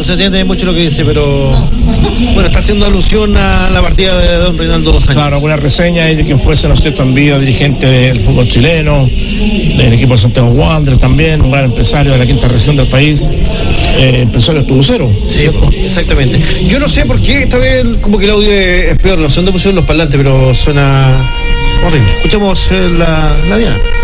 se entiende mucho lo que dice, pero bueno, está haciendo alusión a la partida de don Reinaldo dos Anjos. Claro, buena reseña de quien fuese, ¿no es cierto?, en vida dirigente del fútbol chileno, del equipo de Santiago Wanderers también, un gran empresario de la quinta región del país, empresario estubucero. Sí, exactamente. Yo no sé por qué esta vez como que el audio es peor, no sé dónde pusieron los parlantes, pero suena horrible. Escuchamos la Diana.